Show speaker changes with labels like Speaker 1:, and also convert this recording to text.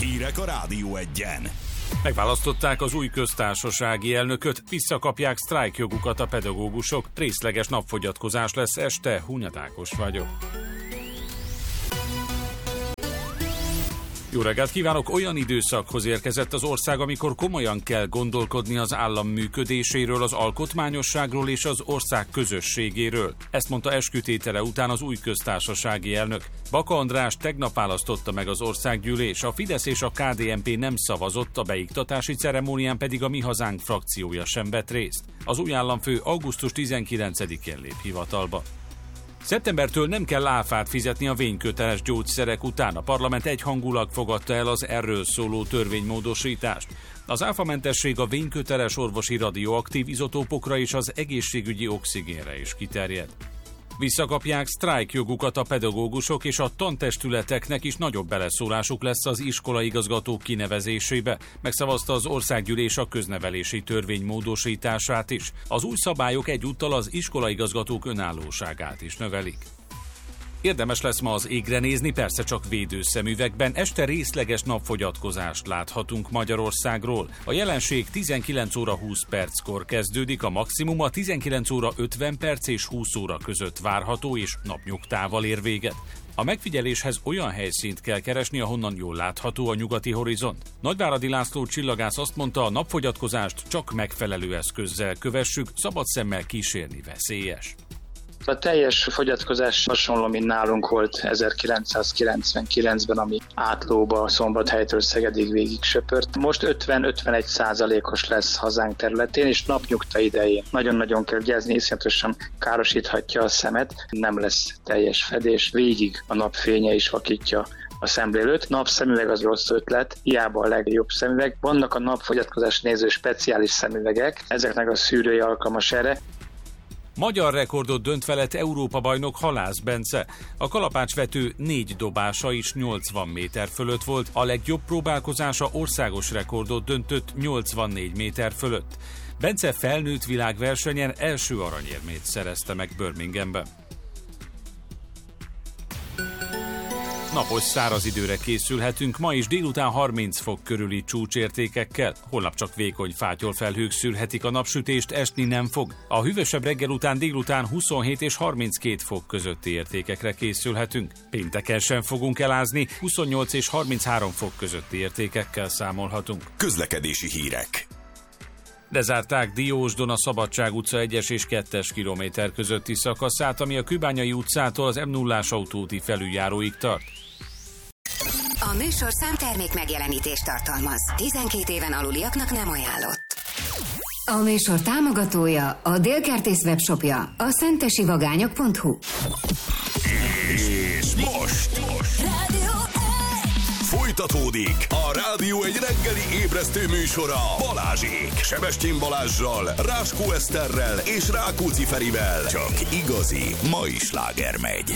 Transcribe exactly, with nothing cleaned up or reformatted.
Speaker 1: Hírek a Rádió Egyen.
Speaker 2: Megválasztották az új köztársasági elnököt, visszakapják sztrájkjogukat a pedagógusok, részleges napfogyatkozás lesz este, Hunyad Ákos vagyok. Jó reggelt kívánok! Olyan időszakhoz érkezett az ország, amikor komolyan kell gondolkodni az állam működéséről, az alkotmányosságról és az ország közösségéről. Ezt mondta eskütétele után az új köztársasági elnök. Baka Andrást tegnap választotta meg az országgyűlés, a Fidesz és a ká dé en pé nem szavazott, a beiktatási ceremónián pedig a Mi Hazánk frakciója sem vett részt. Az új államfő augusztus tizenkilencedikén lép hivatalba. Szeptembertől nem kell áfát fizetni a vényköteles gyógyszerek után. A parlament egyhangulag fogadta el az erről szóló törvénymódosítást. Az áfamentesség a vényköteles orvosi radioaktív izotópokra és az egészségügyi oxigénre is kiterjed. Visszakapják sztrájkjogukat a pedagógusok, és a tantestületeknek is nagyobb beleszólásuk lesz az iskolaigazgatók kinevezésébe. Megszavazta az országgyűlés a köznevelési törvény módosítását is. Az új szabályok egyúttal az iskolaigazgatók önállóságát is növelik. Érdemes lesz ma az égre nézni, persze csak védőszemüvegben. Este részleges napfogyatkozást láthatunk Magyarországról. A jelenség tizenkilenc óra húsz perckor kezdődik, a maximum a tizenkilenc óra ötven perc és húsz óra között várható, és napnyugtával ér véget. A megfigyeléshez olyan helyszínt kell keresni, ahonnan jól látható a nyugati horizont. Nagyváradi László csillagász azt mondta, a napfogyatkozást csak megfelelő eszközzel kövessük, szabad szemmel kísérni veszélyes.
Speaker 3: A teljes fogyatkozás hasonló, mint nálunk volt ezerkilencszázkilencvenkilencben, ami Átlóba, Szombathelytől Szegedig végig söpört. Most ötven-ötvenegy százalékos lesz hazánk területén, és napnyugta idején. Nagyon-nagyon kell vigyázni, iszonyatosan károsíthatja a szemet, nem lesz teljes fedés, végig a napfénye is vakítja a szemlélőt. Napszemüveg az rossz ötlet, hiába a legjobb szemüveg. Vannak a napfogyatkozás néző speciális szemüvegek, ezeknek a szűrői alkalmas erre.
Speaker 2: Magyar rekordot dönt felett Európa-bajnok Halász Bence. A kalapácsvető négy dobása is nyolcvan méter fölött volt, a legjobb próbálkozása országos rekordot döntött nyolcvannégy méter fölött. Bence felnőtt világversenyen első aranyérmét szerezte meg Birminghamben. Napos száraz időre készülhetünk, ma is délután harminc fok körüli csúcsértékekkel, holnap csak vékony fátyolfelhők szűrhetik a napsütést, esni nem fog. A hűvösebb reggel után délután huszonhét és harminckét fok közötti értékekre készülhetünk. Pénteken sem fogunk elázni, huszonnyolc és harminchárom fok közötti értékekkel számolhatunk.
Speaker 1: Közlekedési hírek.
Speaker 2: Lezárták Diósdon a Szabadság utca egyes és kettes kilométer közötti szakaszát, ami a Kőbányai utcától az M nullás autóúti felüljáróig tart.
Speaker 4: A műsorszám termék megjelenítést tartalmaz. tizenkét éven aluliaknak nem ajánlott. A műsor támogatója, a Délkertész webshopja, a szentesivagányok pont hu.
Speaker 1: És most, most. Folytatódik a Rádió egy reggeli ébresztő műsora Balázsék. Sebestyén Balázssal, Ráskó Eszterrel és Rákóczi Ferivel. Csak igazi mai sláger megy.